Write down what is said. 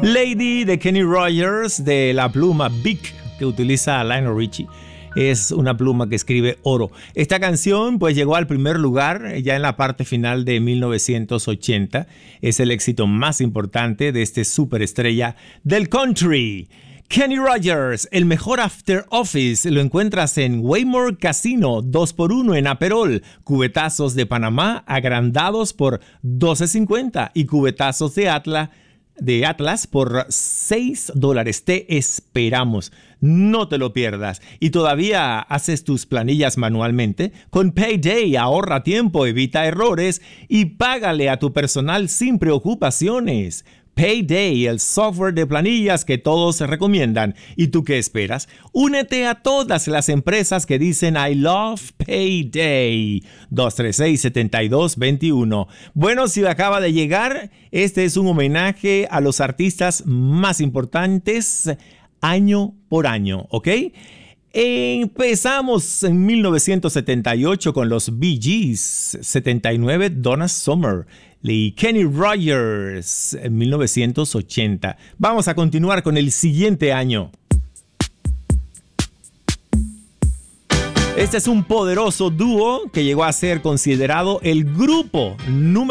Lady de Kenny Rogers, de la pluma Bic que utiliza Lionel Richie. Es una pluma que escribe oro. Esta canción pues llegó al primer lugar ya en la parte final de 1980. Es el éxito más importante de este superestrella del country. Kenny Rogers, el mejor after office, lo encuentras en Waymore Casino, 2x1 en Aperol, cubetazos de Panamá agrandados por $12.50 y cubetazos de Atlas por $6. Te esperamos. No te lo pierdas. Y todavía haces tus planillas manualmente. Con Payday ahorra tiempo, evita errores y págale a tu personal sin preocupaciones. Payday, el software de planillas que todos recomiendan. ¿Y tú qué esperas? Únete a todas las empresas que dicen I love Payday. 236-7221. Bueno, si acaba de llegar, este es un homenaje a los artistas más importantes año por año, ¿ok? Empezamos en 1978 con los Bee Gees, 79 Donna Summer y Kenny Rogers en 1980. Vamos a continuar con el siguiente año. Este es un poderoso dúo que llegó a ser considerado el grupo número